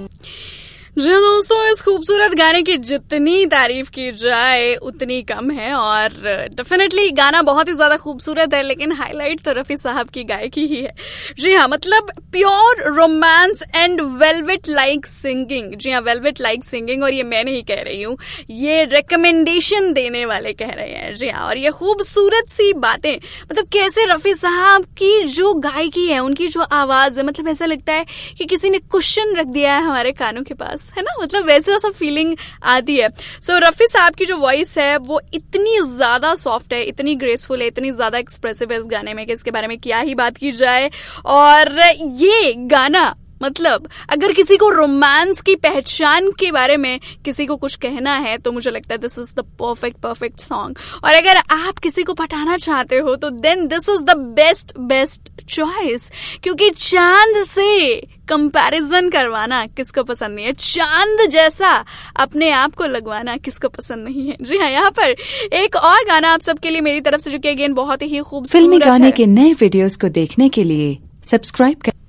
जी दोस्तों, इस खूबसूरत गाने की जितनी तारीफ की जाए उतनी कम है और डेफिनेटली गाना बहुत ही ज्यादा खूबसूरत है, लेकिन हाईलाइट तो रफी साहब की गायकी ही है। जी हाँ, मतलब pure romance and velvet like singing. जी हाँ, वेलवेट लाइक सिंगिंग, और ये मैं नहीं कह रही हूँ, ये रिकमेंडेशन देने वाले कह रहे हैं। जी हाँ, और ये खूबसूरत सी बातें, मतलब कैसे रफी साहब की जो गायकी है, उनकी जो आवाज है, मतलब ऐसा लगता है कि किसी ने क्वेश्चन रख दिया है हमारे कानों के पास, है ना, मतलब वैसे सा फीलिंग आती है। सो रफी साहब की जो वॉइस है वो इतनी ज्यादा सॉफ्ट है, इतनी ग्रेसफुल है, इतनी ज्यादा एक्सप्रेसिव है इस गाने में कि इसके बारे में क्या ही बात की जाए। और ये गाना, मतलब अगर किसी को रोमांस की पहचान के बारे में किसी को कुछ कहना है तो मुझे लगता है this is the perfect song. और अगर आप किसी को पटाना चाहते हो तो then this is the best choice, क्योंकि चांद से कंपैरिजन करवाना किसको पसंद नहीं है, चांद जैसा अपने आप को लगवाना किसको पसंद नहीं है। जी हाँ, यहाँ पर एक और गाना आप सबके लिए मेरी तरफ से, जो कि अगेन बहुत ही खूबसूरत फिल्मी गाने के नए वीडियोस को देखने के लिए सब्सक्राइब कर